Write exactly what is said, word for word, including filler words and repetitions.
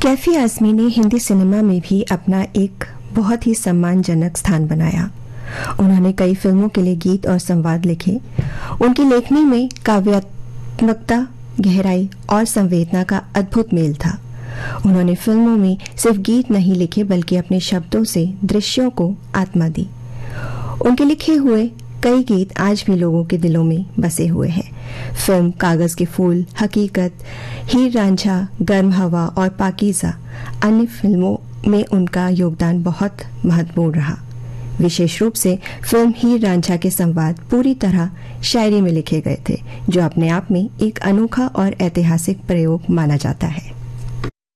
कैफी आज़मी ने हिंदी सिनेमा में भी अपना एक बहुत ही सम्मानजनक स्थान बनाया। उन्होंने कई फिल्मों के लिए गीत और संवाद लिखे। उनकी लेखनी में काव्यात्मकता, गहराई और संवेदना का अद्भुत मेल था। उन्होंने फिल्मों में सिर्फ गीत नहीं लिखे बल्कि अपने शब्दों से दृश्यों को आत्मा दी। उनके लिखे हुए कई गीत आज भी लोगों के दिलों में बसे हुए हैं। फिल्म कागज के फूल, हकीकत, हीर रांझा, गर्म हवा और पाकीज़ा अन्य फिल्मों में उनका योगदान बहुत महत्वपूर्ण रहा। विशेष रूप से फिल्म हीर रांझा के संवाद पूरी तरह शायरी में लिखे गए थे, जो अपने आप में एक अनोखा और ऐतिहासिक प्रयोग माना जाता है।